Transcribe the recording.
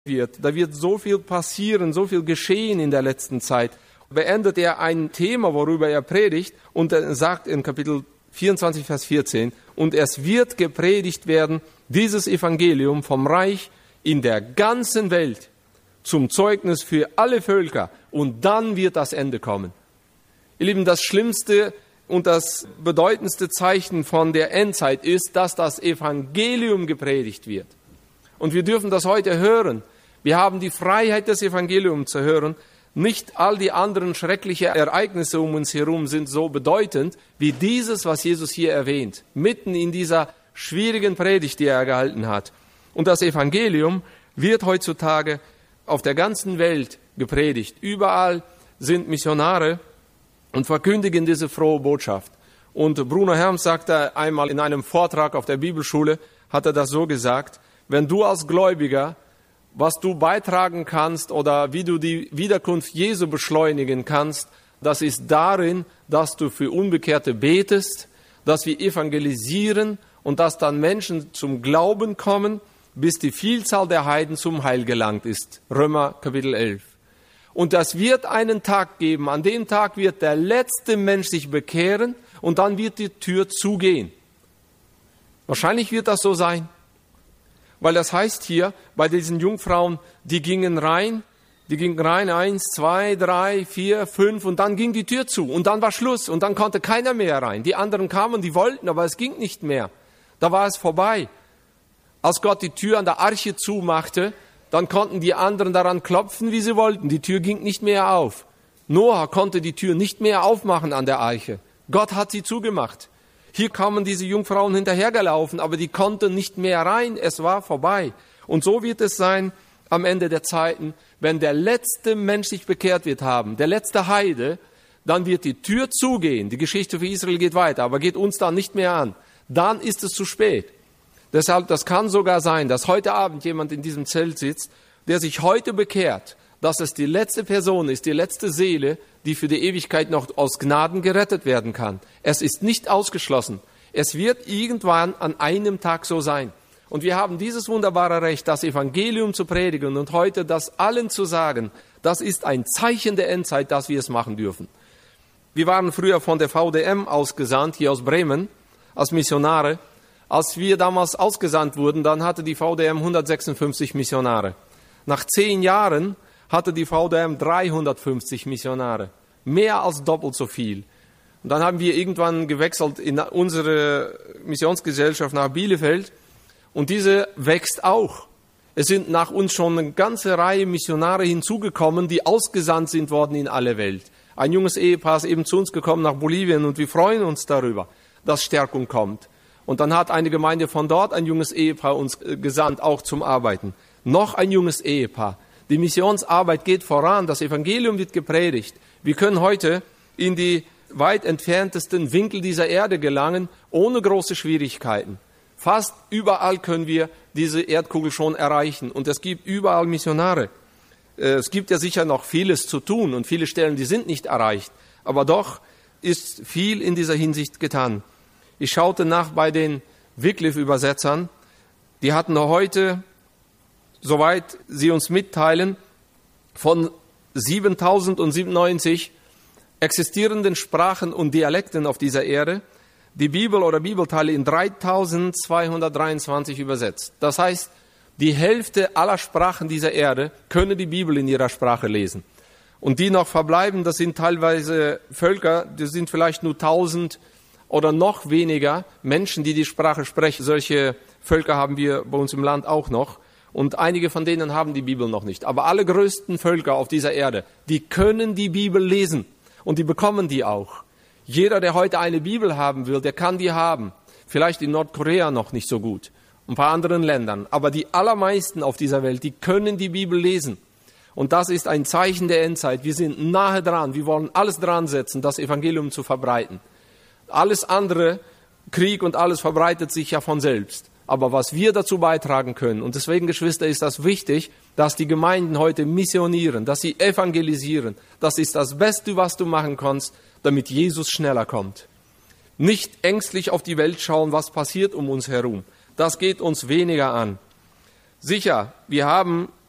wird. Da wird so viel passieren, so viel geschehen in der letzten Zeit. Beendet er ein Thema, worüber er predigt, und er sagt in Kapitel 24, Vers 14, und es wird gepredigt werden, dieses Evangelium vom Reich in der ganzen Welt zum Zeugnis für alle Völker, und dann wird das Ende kommen. Ihr Lieben, das schlimmste und das bedeutendste Zeichen von der Endzeit ist, dass das Evangelium gepredigt wird. Und wir dürfen das heute hören. Wir haben die Freiheit, das Evangelium zu hören. Nicht all die anderen schrecklichen Ereignisse um uns herum sind so bedeutend wie dieses, was Jesus hier erwähnt, mitten in dieser schwierigen Predigt, die er gehalten hat. Und das Evangelium wird heutzutage auf der ganzen Welt gepredigt. Überall sind Missionare und verkündigen diese frohe Botschaft. Und Bruno Herms sagte einmal in einem Vortrag auf der Bibelschule, hat er das so gesagt: Wenn du als Gläubiger, was du beitragen kannst oder wie du die Wiederkunft Jesu beschleunigen kannst, das ist darin, dass du für Unbekehrte betest, dass wir evangelisieren und dass dann Menschen zum Glauben kommen, bis die Vielzahl der Heiden zum Heil gelangt ist. Römer Kapitel 11. Und das wird einen Tag geben, an dem Tag wird der letzte Mensch sich bekehren und dann wird die Tür zugehen. Wahrscheinlich wird das so sein. Weil das heißt hier, bei diesen Jungfrauen, die gingen rein, 1, 2, 3, 4, 5 und dann ging die Tür zu und dann war Schluss und dann konnte keiner mehr rein. Die anderen kamen, die wollten, aber es ging nicht mehr. Da war es vorbei. Als Gott die Tür an der Arche zumachte, dann konnten die anderen daran klopfen, wie sie wollten. Die Tür ging nicht mehr auf. Noah konnte die Tür nicht mehr aufmachen an der Arche. Gott hat sie zugemacht. Hier kamen diese Jungfrauen hinterhergelaufen, aber die konnten nicht mehr rein, es war vorbei. Und so wird es sein am Ende der Zeiten, wenn der letzte Mensch sich bekehrt wird haben, der letzte Heide, dann wird die Tür zugehen. Die Geschichte für Israel geht weiter, aber geht uns dann nicht mehr an. Dann ist es zu spät. Deshalb, das kann sogar sein, dass heute Abend jemand in diesem Zelt sitzt, der sich heute bekehrt, dass es die letzte Person ist, die letzte Seele, die für die Ewigkeit noch aus Gnaden gerettet werden kann. Es ist nicht ausgeschlossen. Es wird irgendwann an einem Tag so sein. Und wir haben dieses wunderbare Recht, das Evangelium zu predigen und heute das allen zu sagen. Das ist ein Zeichen der Endzeit, dass wir es machen dürfen. Wir waren früher von der VDM ausgesandt, hier aus Bremen, als Missionare. Als wir damals ausgesandt wurden, dann hatte die VDM 156 Missionare. Nach 10 Jahren hatte die VDM 350 Missionare. Mehr als doppelt so viel. Und dann haben wir irgendwann gewechselt in unsere Missionsgesellschaft nach Bielefeld. Und diese wächst auch. Es sind nach uns schon eine ganze Reihe Missionare hinzugekommen, die ausgesandt sind worden in alle Welt. Ein junges Ehepaar ist eben zu uns gekommen nach Bolivien und wir freuen uns darüber, dass Stärkung kommt. Und dann hat eine Gemeinde von dort ein junges Ehepaar uns gesandt, auch zum Arbeiten. Noch ein junges Ehepaar. Die Missionsarbeit geht voran, das Evangelium wird gepredigt. Wir können heute in die weit entferntesten Winkel dieser Erde gelangen, ohne große Schwierigkeiten. Fast überall können wir diese Erdkugel schon erreichen und es gibt überall Missionare. Es gibt ja sicher noch vieles zu tun und viele Stellen, die sind nicht erreicht. Aber doch ist viel in dieser Hinsicht getan. Ich schaute nach bei den Wycliffe-Übersetzern. Die hatten heute, soweit sie uns mitteilen, von 7097 existierenden Sprachen und Dialekten auf dieser Erde die Bibel oder Bibelteile in 3223 übersetzt. Das heißt, die Hälfte aller Sprachen dieser Erde können die Bibel in ihrer Sprache lesen. Und die noch verbleiben, das sind teilweise Völker, die sind vielleicht nur 1000 oder noch weniger Menschen, die die Sprache sprechen. Solche Völker haben wir bei uns im Land auch noch. Und einige von denen haben die Bibel noch nicht. Aber alle größten Völker auf dieser Erde, die können die Bibel lesen. Und die bekommen die auch. Jeder, der heute eine Bibel haben will, der kann die haben. Vielleicht in Nordkorea noch nicht so gut. Ein paar anderen Ländern. Aber die allermeisten auf dieser Welt, die können die Bibel lesen. Und das ist ein Zeichen der Endzeit. Wir sind nahe dran. Wir wollen alles dran setzen, das Evangelium zu verbreiten. Alles andere, Krieg und alles verbreitet sich ja von selbst. Aber was wir dazu beitragen können, und deswegen, Geschwister, ist das wichtig, dass die Gemeinden heute missionieren, dass sie evangelisieren. Das ist das Beste, was du machen kannst, damit Jesus schneller kommt. Nicht ängstlich auf die Welt schauen, was passiert um uns herum. Das geht uns weniger an. Sicher, wir haben